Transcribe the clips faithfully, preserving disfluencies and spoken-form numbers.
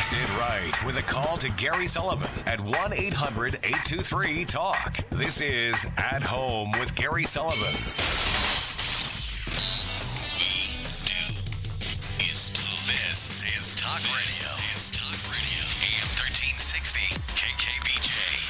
Makes It Right with a call to Gary Sullivan at one eight hundred eight two three talk. This is At Home with Gary Sullivan. This is Talk Radio. This is Talk Radio. A M thirteen sixty K K B J.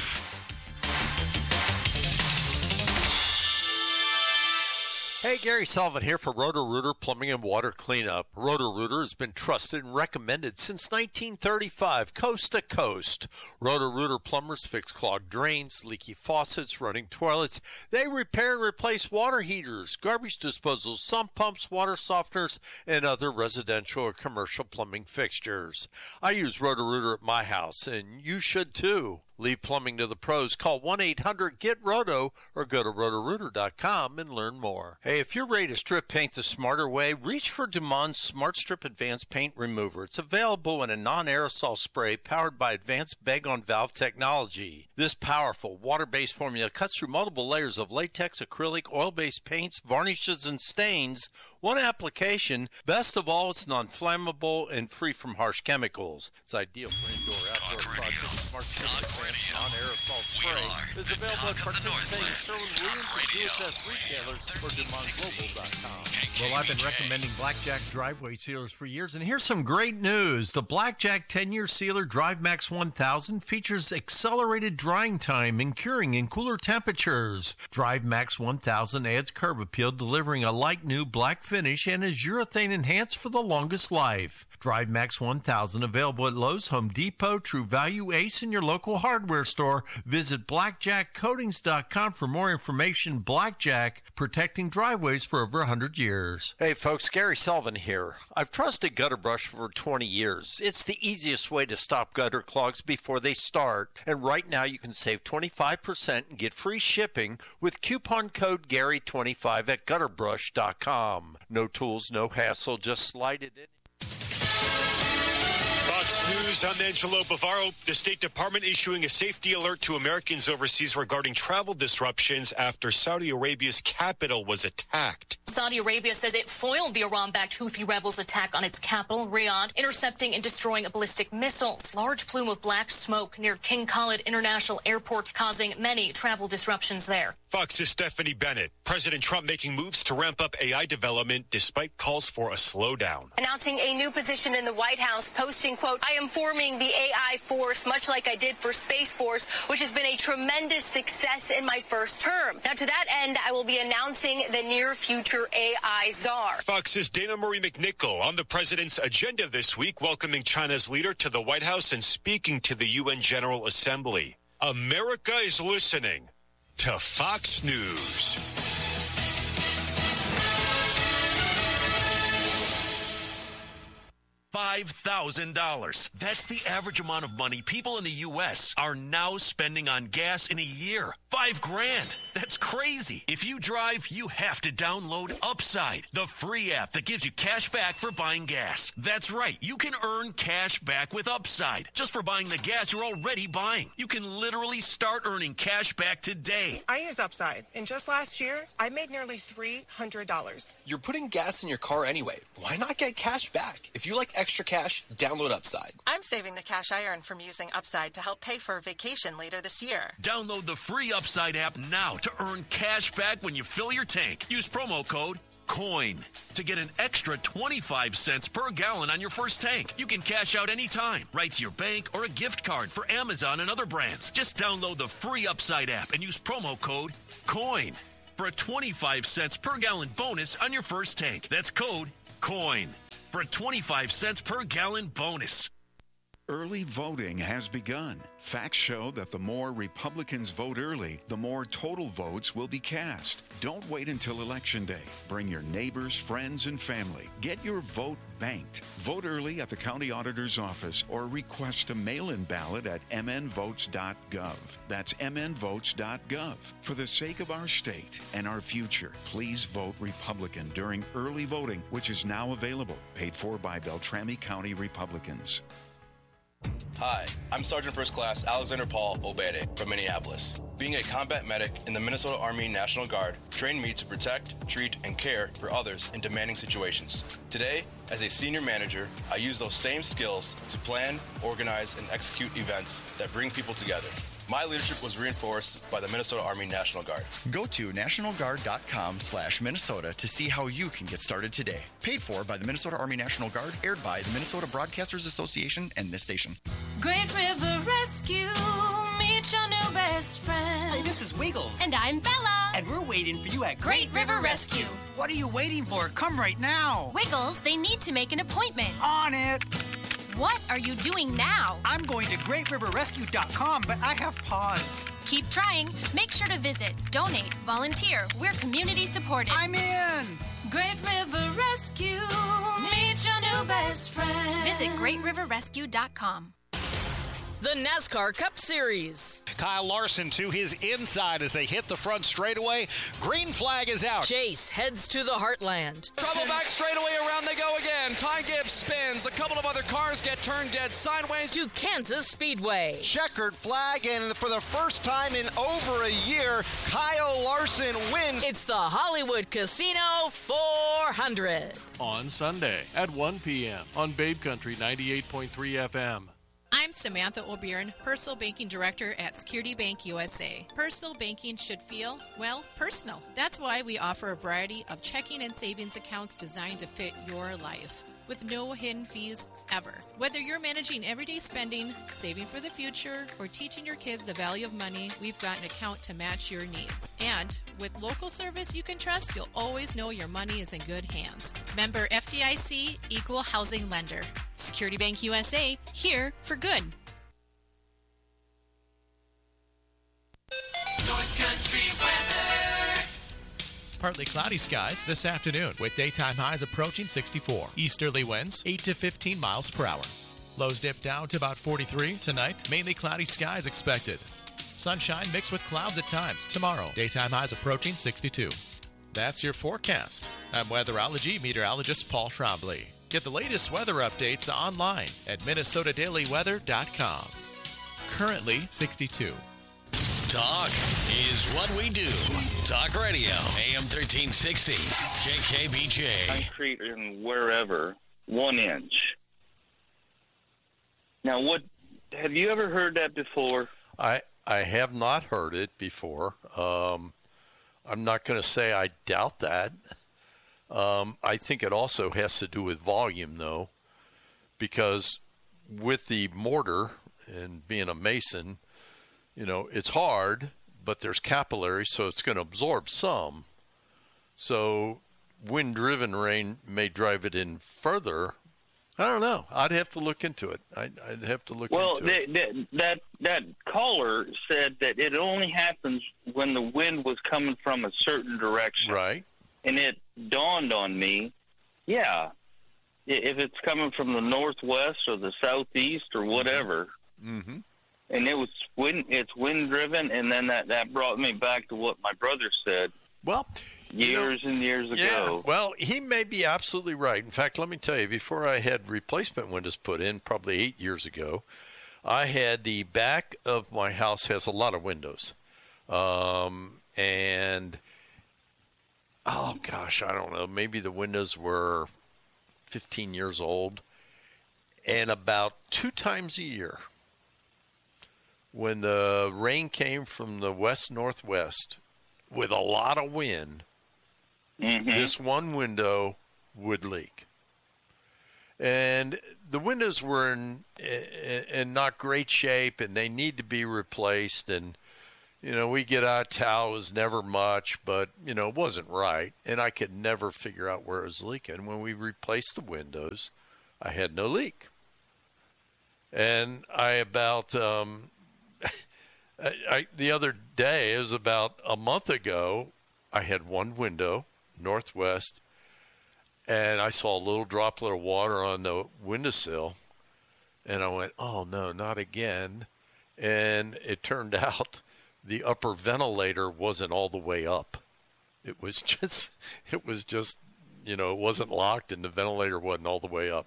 Hey, Gary Sullivan here for Roto-Rooter Plumbing and Water Cleanup. Roto-Rooter has been trusted and recommended since nineteen thirty-five, coast to coast. Roto-Rooter plumbers fix clogged drains, leaky faucets, running toilets. They repair and replace water heaters, garbage disposals, sump pumps, water softeners, and other residential or commercial plumbing fixtures. I use Roto-Rooter at my house, and you should too. Leave plumbing to the pros. Call one eight hundred get roto or go to roto rooter dot com and learn more. Hey, if you're ready to strip paint the smarter way, reach for Dumond's Smart Strip Advanced Paint Remover. It's available in a non-aerosol spray powered by advanced bag-on-valve technology. This powerful water-based formula cuts through multiple layers of latex, acrylic, oil-based paints, varnishes, and stains. One application. Best of all, it's non-flammable and free from harsh chemicals. It's ideal for indoor, outdoor projects. Smart Strip non-aerosol spray is available at participating Sherwin-Williams and D S S retailers or Dumont Global dot com. Well, I've been recommending Blackjack driveway sealers for years, and here's some great news. The Blackjack ten-year sealer DriveMax one thousand features accelerated drying time and curing in cooler temperatures. DriveMax one thousand adds curb appeal, delivering a light new black finish, and is urethane enhanced for the longest life. DriveMax one thousand available at Lowe's, Home Depot, True Value, Ace, and your local hardware store. Visit blackjack coatings dot com for more information. Blackjack, protecting driveways for over one hundred years. Hey folks, Gary Sullivan here. I've trusted Gutter Brush for twenty years. It's the easiest way to stop gutter clogs before they start. And right now you can save twenty-five percent and get free shipping with coupon code Gary twenty-five at gutter brush dot com. No tools, no hassle, just slide it in. Fox News, I'm Angelo Bavaro. The State Department issuing a safety alert to Americans overseas regarding travel disruptions after Saudi Arabia's capital was attacked. Saudi Arabia says it foiled the Iran-backed Houthi rebels' attack on its capital, Riyadh, intercepting and destroying ballistic missiles. Large plume of black smoke near King Khalid International Airport, causing many travel disruptions there. Fox's Stephanie Bennett. President Trump making moves to ramp up A I development despite calls for a slowdown. Announcing a new position in the White House, posting, quote, I am forming the A I force, much like I did for Space Force, which has been a tremendous success in my first term. Now, to that end, I will be announcing the near future A I czar. Fox's Dana Marie McNichol on the president's agenda this week, welcoming China's leader to the White House and speaking to the U N General Assembly. America is listening to Fox News. five thousand dollars. That's the average amount of money people in the U S are now spending on gas in a year. Five grand. That's crazy. If you drive, you have to download Upside, the free app that gives you cash back for buying gas. That's right. You can earn cash back with Upside just for buying the gas you're already buying. You can literally start earning cash back today. I use Upside, and just last year, I made nearly three hundred dollars. You're putting gas in your car anyway. Why not get cash back? If you like extra cash, download Upside. I'm saving the cash I earn from using Upside to help pay for a vacation later this year. Download the free Upside app now to earn cash back when you fill your tank. Use promo code COIN to get an extra twenty-five cents per gallon on your first tank. You can cash out anytime, right to your bank or a gift card for Amazon and other brands. Just download the free Upside app and use promo code COIN for a twenty-five cents per gallon bonus on your first tank. That's code COIN for a twenty-five cents per gallon bonus. Early voting has begun. Facts show that the more Republicans vote early, the more total votes will be cast. Don't wait until Election Day. Bring your neighbors, friends, and family. Get your vote banked. Vote early at the county auditor's office or request a mail-in ballot at m n votes dot gov. That's m n votes dot gov. For the sake of our state and our future, please vote Republican during early voting, which is now available. Paid for by Beltrami County Republicans. Hi, I'm Sergeant First Class Alexander Paul Obede from Minneapolis. Being a combat medic in the Minnesota Army National Guard trained me to protect, treat, and care for others in demanding situations. Today, as a senior manager, I use those same skills to plan, organize, and execute events that bring people together. My leadership was reinforced by the Minnesota Army National Guard. Go to nationalguard.com slash Minnesota to see how you can get started today. Paid for by the Minnesota Army National Guard, aired by the Minnesota Broadcasters Association and this station. Great River Rescue, meet your new best friend. Hey, this is Wiggles. And I'm Bella. And we're waiting for you at Great, Great River Rescue. What are you waiting for? Come right now. Wiggles, they need to make an appointment. On it. What are you doing now? I'm going to great river rescue dot com, but I have pause. Keep trying. Make sure to visit, donate, volunteer. We're community supported. I'm in. Great River Rescue, meet your new best friend. Visit great river rescue dot com. The NASCAR Cup Series. Kyle Larson to his inside as they hit the front straightaway. Green flag is out. Chase heads to the Heartland. Trouble back straightaway, around they go again. Ty Gibbs spins. A couple of other cars get turned dead sideways. To Kansas Speedway. Checkered flag, and for the first time in over a year, Kyle Larson wins. It's the Hollywood Casino four hundred. On Sunday at one p.m. on Babe Country ninety-eight point three F M. I'm Samantha O'Byrne, Personal Banking Director at Security Bank U S A. Personal banking should feel, well, personal. That's why we offer a variety of checking and savings accounts designed to fit your life, with no hidden fees ever. Whether you're managing everyday spending, saving for the future, or teaching your kids the value of money, we've got an account to match your needs. And with local service you can trust, you'll always know your money is in good hands. Member F D I C, Equal Housing Lender. Security Bank U S A, here for good. North Country weather. Partly cloudy skies this afternoon with daytime highs approaching sixty-four. Easterly winds eight to fifteen miles per hour. Lows dip down to about forty-three tonight. Mainly cloudy skies expected. Sunshine mixed with clouds at times. Tomorrow, daytime highs approaching sixty-two. That's your forecast. I'm weatherology meteorologist Paul Trombley. Get the latest weather updates online at minnesota daily weather dot com. Currently sixty-two. Talk is what we do. Talk Radio, A M thirteen sixty, K K B J. Concrete in wherever, one inch. Now, what have you ever heard that before? I I have not heard it before. Um, I'm not going to say I doubt that. Um, I think it also has to do with volume, though, because with the mortar and being a mason, you know, it's hard, but there's capillaries, so it's going to absorb some. So wind-driven rain may drive it in further. I don't know. I'd have to look into it. I'd, I'd have to look well, into it. Well, that, that that caller said that it only happens when the wind was coming from a certain direction. Right. And it dawned on me, yeah, if it's coming from the northwest or the southeast or whatever, mm-hmm. and it was wind, it's wind driven, and then that, that brought me back to what my brother said. Well, years you know, and years yeah, ago. Well, he may be absolutely right. In fact, let me tell you, before I had replacement windows put in, probably eight years ago, I had the back of my house has a lot of windows, um, and. Oh, gosh, I don't know. Maybe the windows were fifteen years old. And about two times a year, when the rain came from the west-northwest with a lot of wind, mm-hmm. this one window would leak. And the windows were in, in not great shape, and they need to be replaced, and you know, we get out towel, it was never much, but, you know, it wasn't right. And I could never figure out where it was leaking. When we replaced the windows, I had no leak. And I about, um, I, I, the other day, it was about a month ago, I had one window, northwest, and I saw a little droplet of water on the windowsill. And I went, oh, no, not again. And it turned out the upper ventilator wasn't all the way up. It was just, it was just, you know, it wasn't locked and the ventilator wasn't all the way up.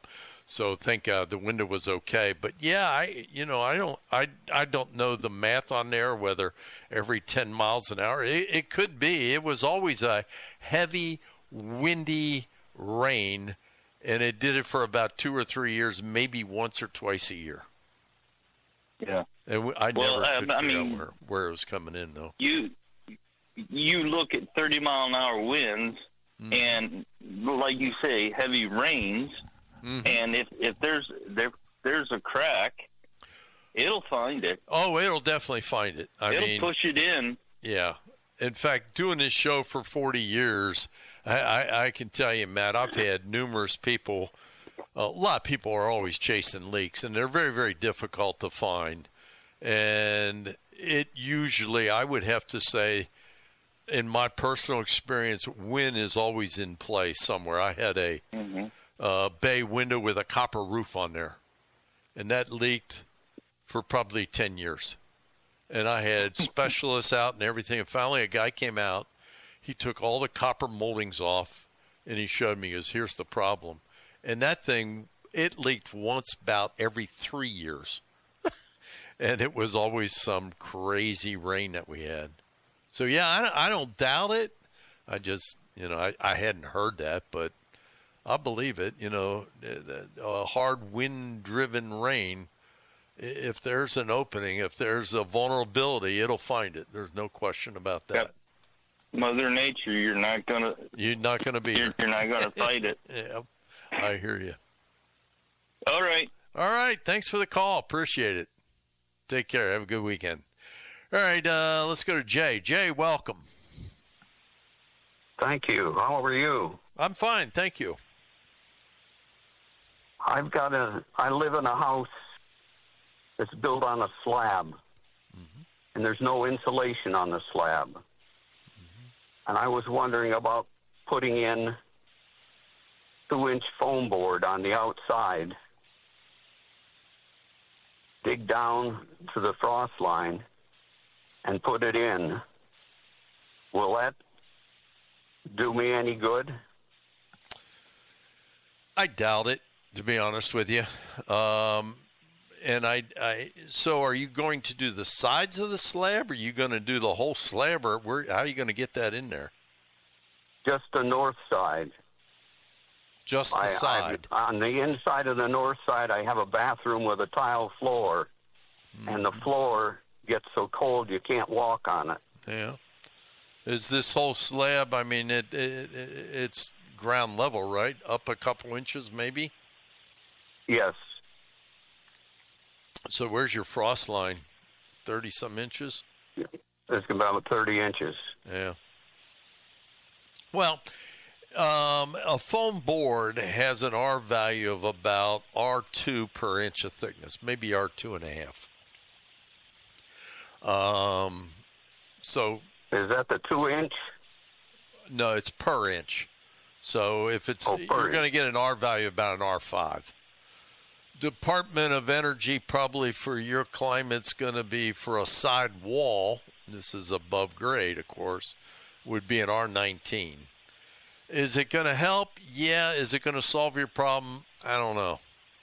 So thank God the window was okay. But yeah, I you know I don't I I don't know the math on there whether every ten miles an hour. It, it could be. It was always a heavy, windy rain, and it did it for about two or three years, maybe once or twice a year. Yeah. And we, I well, never could uh, I figure mean, out where, where it was coming in, though. You you look at thirty mile an hour winds, mm-hmm. and like you say, heavy rains. Mm-hmm. And if, if there's there there's a crack, it'll find it. Oh, it'll definitely find it. I it'll mean, push it in. Yeah. In fact, doing this show for forty years, I, I, I can tell you, Matt, I've had numerous people. A lot of people are always chasing leaks, and they're very, very difficult to find. And it usually, I would have to say, in my personal experience, wind is always in play somewhere. I had a mm-hmm. uh, bay window with a copper roof on there, and that leaked for probably ten years. And I had specialists out and everything. And finally, a guy came out. He took all the copper moldings off, and he showed me, he goes, here's the problem. And that thing, it leaked once about every three years. And it was always some crazy rain that we had. So, yeah, I, I don't doubt it. I just, you know, I, I hadn't heard that, but I believe it. You know, a hard wind-driven rain, if there's an opening, if there's a vulnerability, it'll find it. There's no question about that. Yep. Mother Nature, you're not gonna. You're not gonna be. You're, you're not gonna fight it. Yeah, I hear you. All right. All right. Thanks for the call. Appreciate it. Take care. Have a good weekend. All right. Uh, let's go to Jay. Jay, welcome. Thank you. How are you? I'm fine. Thank you. I've got a. I live in a house that's built on a slab, mm-hmm. and there's no insulation on the slab. And I was wondering about putting in two-inch foam board on the outside, dig down to the frost line, and put it in. Will that do me any good? I doubt it, to be honest with you. Um, and I, I, so are you going to do the sides of the slab, or are you going to do the whole slab, or where, how are you going to get that in there? Just the north side. Just the I, side? I, on the inside of the north side, I have a bathroom with a tile floor, mm-hmm. and the floor gets so cold you can't walk on it. Yeah. Is this whole slab, I mean, it, it it's ground level, right? Up a couple inches, maybe? Yes. So where's your frost line? thirty-some inches? It's about thirty inches. Yeah. Well, um, a foam board has an R value of about R two per inch of thickness, maybe R two and a half. Um, so is that the two inch? No, it's per inch. So if it's, oh, you're going to get an R value about an R five. Department of Energy probably for your climate's going to be for a side wall. This is above grade, of course, would be an R nineteen. Is it going to help? Yeah. Is it going to solve your problem? I don't know.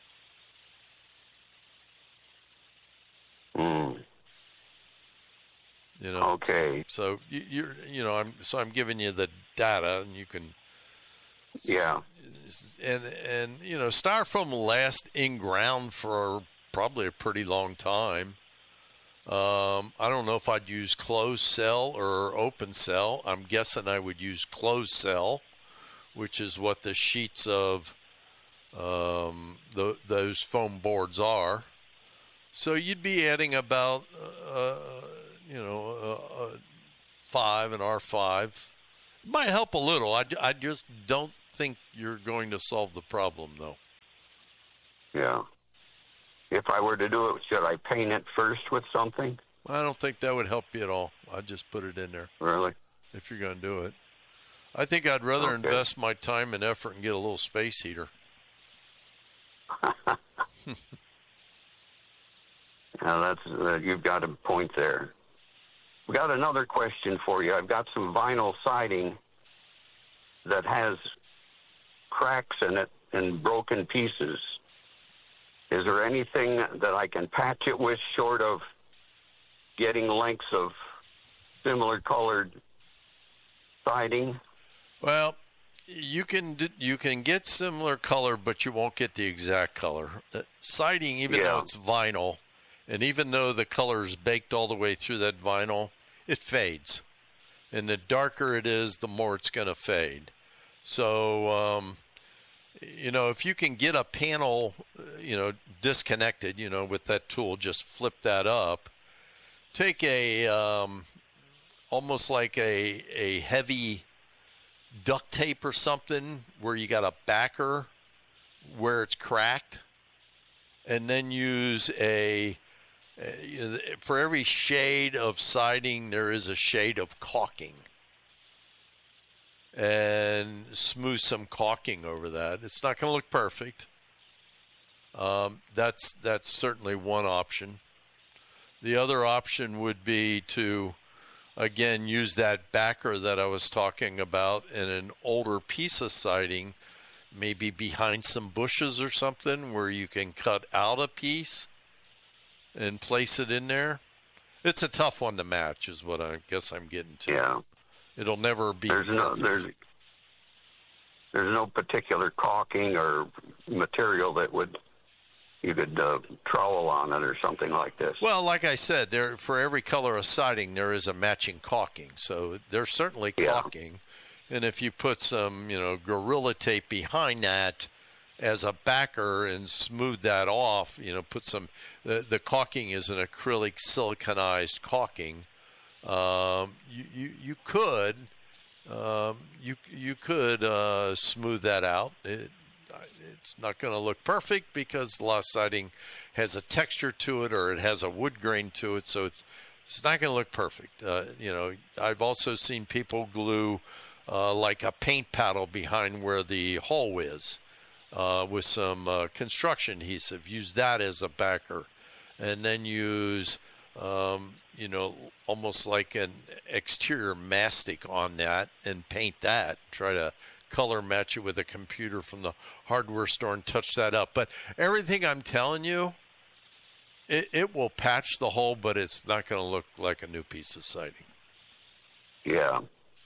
Mm. You know. Okay. So, so you, you're, you know, I'm so I'm giving you the data, and you can. Yeah. And and you know, styrofoam will last in ground for probably a pretty long time. Um, I don't know if I'd use closed cell or open cell. I'm guessing I would use closed cell, which is what the sheets of um, the, those foam boards are. So you'd be adding about, uh, you know, uh, uh, five, an R five. It might help a little. I, I just don't think you're going to solve the problem, though. Yeah. If I were to do it, should I paint it first with something? I don't think that would help you at all. I'd just put it in there. Really? If you're going to do it. I think I'd rather okay. invest my time and effort and get a little space heater. Now that's uh, you've got a point there. We got another question for you. I've got some vinyl siding that has cracks in it and broken pieces. Is there anything that I can patch it with short of getting lengths of similar colored siding? Well, you can you can get similar color, but you won't get the exact color. Uh, siding, even Yeah. though it's vinyl, and even though the color is baked all the way through that vinyl, it fades. And the darker it is, the more it's going to fade. So, um, you know, if you can get a panel, uh, you know, disconnected, you know, with that tool, just flip that up. Take a um, almost like a a heavy duct tape or something where you got a backer where it's cracked, and then use a, a for every shade of siding there is a shade of caulking, and smooth some caulking over that. It's not going to look perfect. Um, that's that's certainly one option. The other option would be to, again, use that backer that I was talking about in an older piece of siding, maybe behind some bushes or something, where you can cut out a piece and place it in there. It's a tough one to match, is what I guess I'm getting to. Yeah. It'll never be There's no perfect. there's there's no particular caulking or material that would you could uh, trowel on it or something like this. Well, like I said, there for every color of siding there is a matching caulking. So there's certainly caulking, and if you put some, you know, Gorilla Tape behind that as a backer and smooth that off, you know, put some. The, the caulking is an acrylic siliconized caulking. Um, you, you you could um, you you could uh, smooth that out. It, It's not going to look perfect because a lot of siding has a texture to it or it has a wood grain to it, so it's it's not going to look perfect. Uh, you know, I've also seen people glue uh, like a paint paddle behind where the hole is uh, with some uh, construction adhesive. Use that as a backer, and then use um, you know almost like an exterior mastic on that and paint that. Try to color match it with a computer from the hardware store and touch that up. But everything I'm telling you, it, it will patch the hole, but it's not going to look like a new piece of siding. Yeah.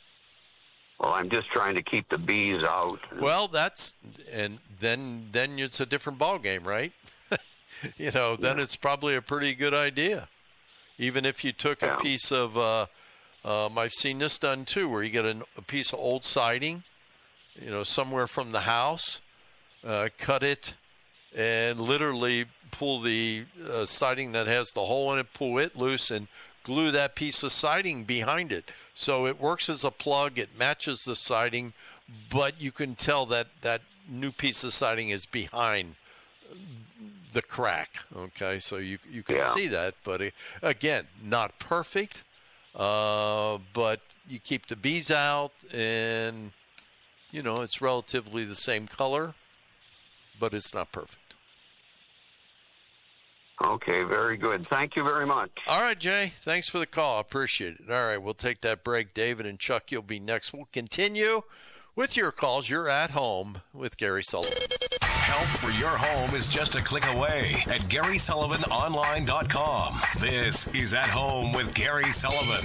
Well, I'm just trying to keep the bees out. Well, that's and then then it's a different ball game, right? you know, then yeah. It's probably a pretty good idea. Even if you took yeah. a piece of, uh, um, I've seen this done too, where you get a, a piece of old siding, you know, somewhere from the house, uh, cut it, and literally pull the uh, siding that has the hole in it, pull it loose, and glue that piece of siding behind it. So it works as a plug, it matches the siding, but you can tell that that new piece of siding is behind the crack, okay? So you, you can yeah. see that, but uh, again, not perfect, uh, but you keep the bees out, and you know, it's relatively the same color, but it's not perfect. Okay, very good. Thank you very much. All right, Jay. Thanks for the call. I appreciate it. All right, we'll take that break. David and Chuck, you'll be next. We'll continue with your calls. You're at home with Gary Sullivan. Help for your home is just a click away at Gary Sullivan Online dot com. This is At Home with Gary Sullivan.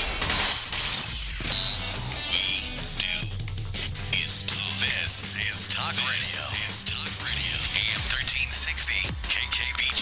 This is Talk Radio. This is Talk Radio. A M thirteen sixty K K B J.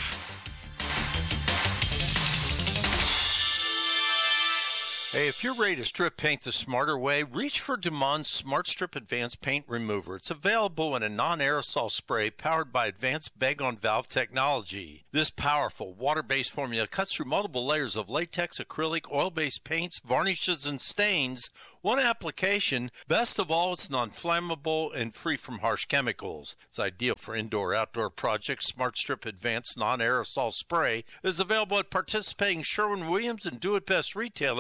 Hey, if you're ready to strip paint the smarter way, reach for Dumont Smart Strip Advanced Paint Remover. It's available in a non-aerosol spray powered by advanced bag-on-valve technology. This powerful water-based formula cuts through multiple layers of latex, acrylic, oil-based paints, varnishes, and stains. One application. Best of all, it's non-flammable and free from harsh chemicals. It's ideal for indoor-outdoor projects. Smart Strip Advanced Non-Aerosol Spray is available at participating Sherwin-Williams and Do It Best retailers or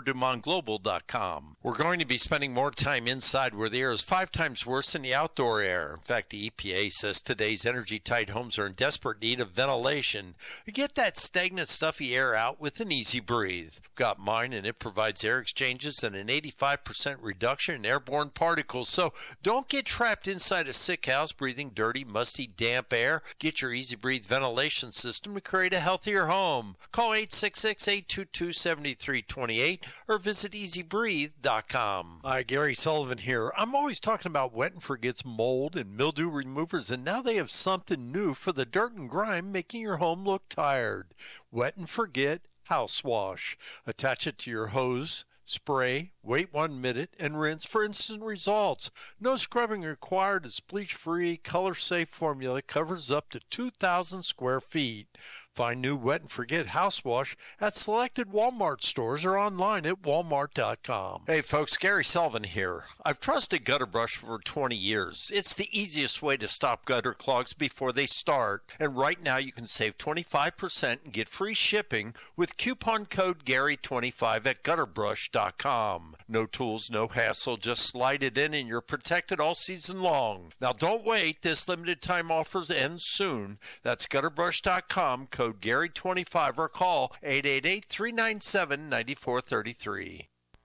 dumont global dot com. We're going to be spending more time inside where the air is five times worse than the outdoor air. In fact, the E P A says today's energy-tight homes are in desperate need of ventilation. Get that stagnant, stuffy air out with an Easy Breathe. I've got mine, and it provides air exchanges and an eighty-five percent reduction in airborne particles. So don't get trapped inside a sick house breathing dirty, musty, damp air. Get your Easy Breathe ventilation system to create a healthier home. Call eight six six, eight two two, seven three two eight or visit easy breathe dot com. Hi, Gary Sullivan here. I'm always talking about Wet and Forget's mold and mildew removers, and now they have something new for the dirt and grime making your home look tired. Wet and Forget House Wash. Attach it to your hose, spray, wait one minute, and rinse for instant results. No scrubbing required. Its bleach-free, color-safe formula covers up to two thousand square feet. Find new Wet and Forget House Wash at selected Walmart stores or online at walmart dot com. Hey folks, Gary Sullivan here. I've trusted Gutter Brush for twenty years. It's the easiest way to stop gutter clogs before they start. And right now you can save twenty-five percent and get free shipping with coupon code Gary twenty-five at gutter brush dot com. No tools, no hassle, just slide it in and you're protected all season long. Now don't wait, this limited time offer ends soon. That's gutter brush dot com, code Gary twenty-five, or call eight eight eight, three nine seven, nine four three three.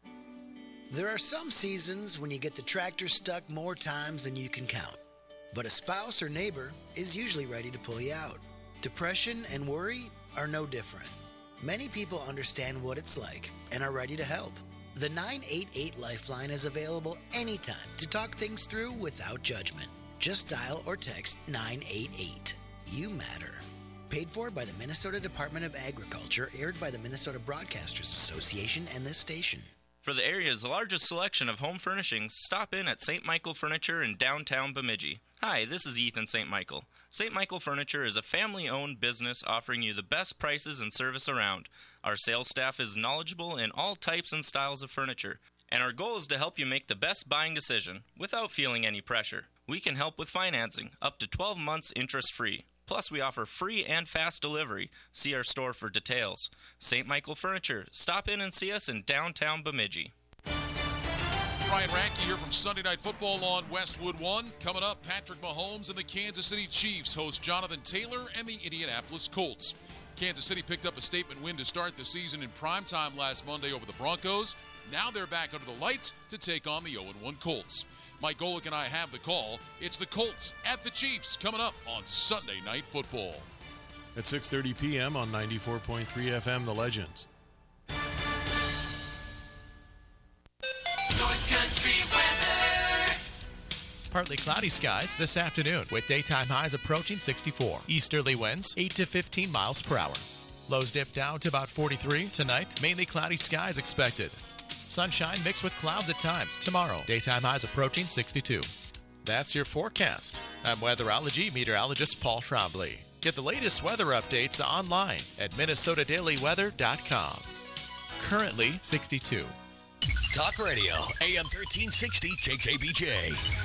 There are some seasons when you get the tractor stuck more times than you can count. But a spouse or neighbor is usually ready to pull you out. Depression and worry are no different. Many people understand what it's like and are ready to help. The nine eight eight Lifeline is available anytime to talk things through without judgment. Just dial or text nine eight eight. You matter. Paid for by the Minnesota Department of Agriculture, aired by the Minnesota Broadcasters Association and this station. For the area's largest selection of home furnishings, stop in at Saint Michael Furniture in downtown Bemidji. Hi, this is Ethan Saint Michael. Saint Michael Furniture is a family-owned business offering you the best prices and service around. Our sales staff is knowledgeable in all types and styles of furniture, and our goal is to help you make the best buying decision without feeling any pressure. We can help with financing, up to twelve months interest-free. Plus, we offer free and fast delivery. See our store for details. Saint Michael Furniture. Stop in and see us in downtown Bemidji. Ryan Radke here from Sunday Night Football on Westwood One. Coming up, Patrick Mahomes and the Kansas City Chiefs host Jonathan Taylor and the Indianapolis Colts. Kansas City picked up a statement win to start the season in primetime last Monday over the Broncos. Now they're back under the lights to take on the oh and one Colts. Mike Golick and I have the call. It's the Colts at the Chiefs coming up on Sunday Night Football. At six thirty p.m. on ninety-four point three F M, The Legends. North Country weather. Partly cloudy skies this afternoon with daytime highs approaching sixty-four. Easterly winds eight to fifteen miles per hour. Lows dip down to about forty-three tonight. Mainly cloudy skies expected. Sunshine mixed with clouds at times. Tomorrow, daytime highs approaching sixty-two. That's your forecast. I'm weatherology meteorologist Paul Trombley. Get the latest weather updates online at minnesota daily weather dot com. Currently sixty-two. Talk Radio, A M thirteen sixty K K B J.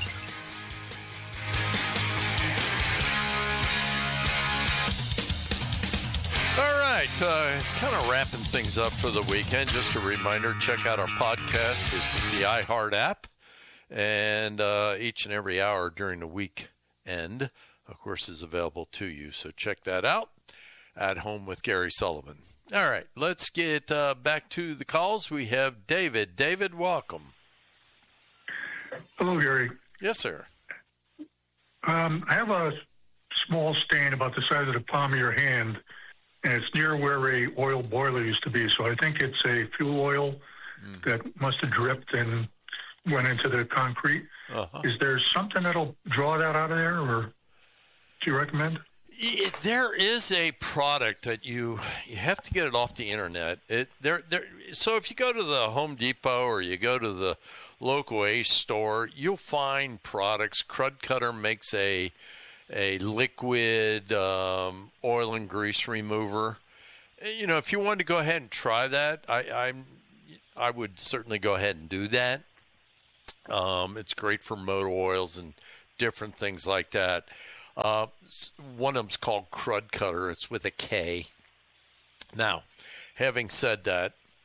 All right, uh, kind of wrapping things up for the weekend. Just a reminder, check out our podcast. It's in the iHeart app, and uh, each and every hour during the weekend, of course, is available to you. So check that out. At Home with Gary Sullivan. All right, let's get uh, back to the calls. We have David. David, welcome. Hello, Gary. Yes, sir. Um, I have a small stain about the size of the palm of your hand, and it's near where a oil boiler used to be. So I think it's a fuel oil mm. that must have dripped and went into the concrete. Uh-huh. Is there something that'll draw that out of there, or do you recommend? It, there is a product that you you have to get it off the internet. It there there. So if you go to the Home Depot or you go to the local Ace store, you'll find products. Crud Cutter makes a a liquid um, oil and grease remover. You know, if you wanted to go ahead and try that, I I'm, I would certainly go ahead and do that. Um, it's great for motor oils and different things like that. Uh, one of them's called Crud Cutter. It's with a K. Now, having said that,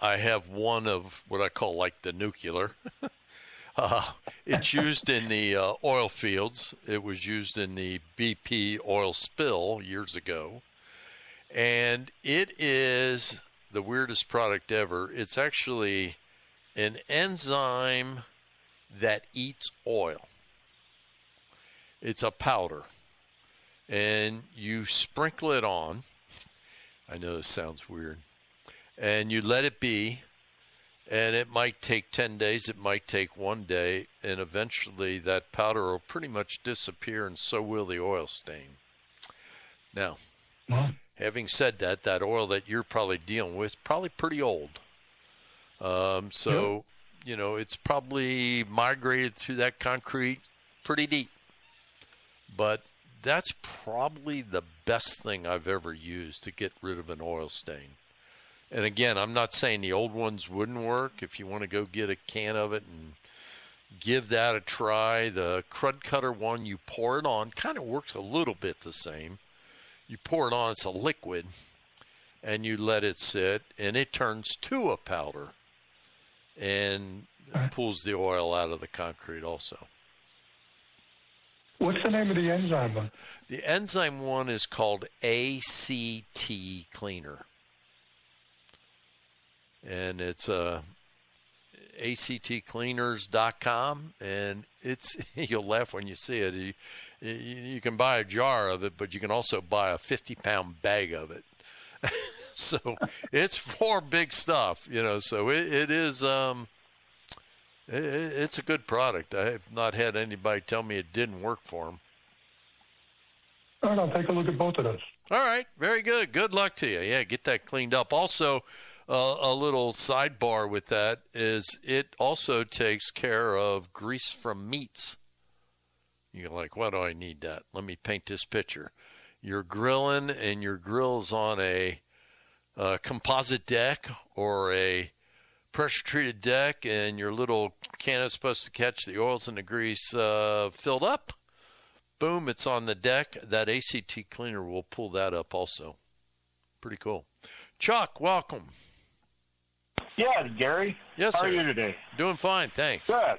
I have one of what I call like the nuclear. uh, it's used in the uh, oil fields. It was used in the B P oil spill years ago. And it is the weirdest product ever. It's actually an enzyme that eats oil. It's a powder. And you sprinkle it on. I know this sounds weird. And you let it be. And it might take ten days. It might take one day. And eventually that powder will pretty much disappear, and so will the oil stain. Now, well, having said that, that oil that you're probably dealing with is probably pretty old. Um, so, yep. you know, it's probably migrated through that concrete pretty deep. But that's probably the best thing I've ever used to get rid of an oil stain. And again, I'm not saying the old ones wouldn't work. If you want to go get a can of it and give that a try, the Crud Cutter one, you pour it on, kind of works a little bit the same. You pour it on, it's a liquid, and you let it sit, and it turns to a powder and pulls the oil out of the concrete also. What's the name of the enzyme one? The enzyme one is called A C T Cleaner. And it's uh, A C T cleaners dot com, and it's you'll laugh when you see it. You, you can buy a jar of it, but you can also buy a fifty-pound bag of it. So it's for big stuff, you know. So it, it is um, it, it's a good product. I have not had anybody tell me it didn't work for them. All right, I'll take a look at both of those. All right, very good. Good luck to you. Yeah, get that cleaned up. Also, Uh, a little sidebar with that is it also takes care of grease from meats. You're like, why do I need that? Let me paint this picture. You're grilling and your grill's on a, a composite deck or a pressure-treated deck, and your little can is supposed to catch the oils and the grease uh, filled up. Boom, it's on the deck. That A C T cleaner will pull that up also. Pretty cool. Chuck, welcome. Yeah, Gary. Yes, How sir. are you today? Doing fine, thanks. Good.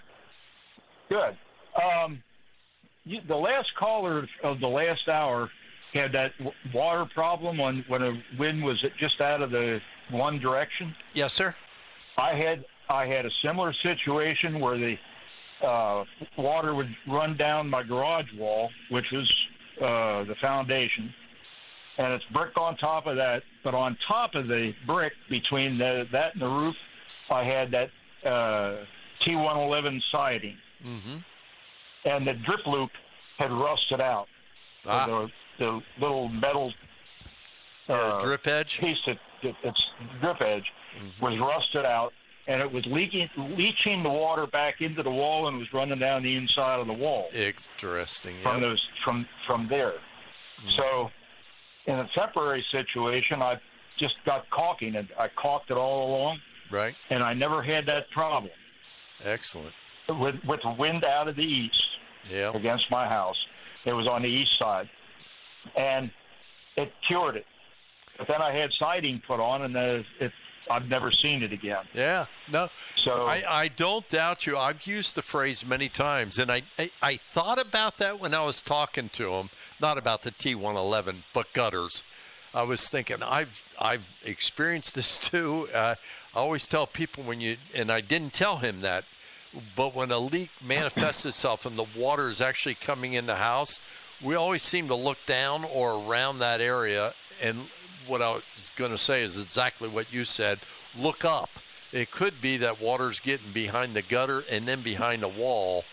Good. Um, you, the last caller of the last hour had that w- water problem when, when a wind was just out of the one direction. Yes, sir. I had I had a similar situation where the uh, water would run down my garage wall, which was uh, the foundation. And it's brick on top of that. But on top of the brick, between the, that and the roof, I had that uh, T one eleven siding. Mm-hmm. And the drip loop had rusted out. Ah. So the, the little metal uh, yeah, drip edge piece that, that it's drip edge mm-hmm. was rusted out, and it was leaking, leaching the water back into the wall, and was running down the inside of the wall. Interesting. From yep. those from from there. Mm-hmm. So. In a temporary situation, I just got caulking, and I caulked it all along. Right. And I never had that problem. Excellent. With with the wind out of the east yep. against my house. It was on the east side. And it cured it. But then I had siding put on, and then it, I've never seen it again. Yeah. No. So I, I don't doubt you. I've used the phrase many times, and I, I, I thought about that when I was talking to him, not about the T one eleven, but gutters. I was thinking, I've I've experienced this too. Uh, I always tell people when you, and I didn't tell him that, but when a leak manifests itself and the water is actually coming in the house, we always seem to look down or around that area, and what I was going to say is exactly what you said. Look up. It could be that water's getting behind the gutter and then behind the wall,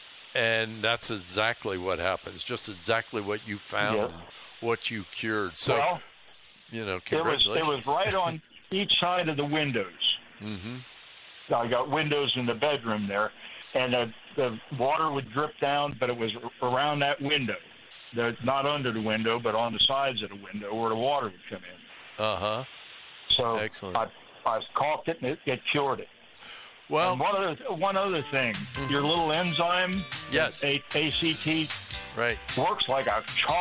and that's exactly what happens. Just exactly what you found, yep. what you cured. So, well, you know, It congratulations. was, it was right on each side of the windows. Mm-hmm. I got windows in the bedroom there, and the, the water would drip down, but it was around that window. The, not under the window, but on the sides of the window where the water would come in. Uh-huh. So excellent. I, I caulked it, and it, it cured it. Well, and one other one other thing, mm-hmm. your little enzyme, yes, A- ACT, right, works like a chalk.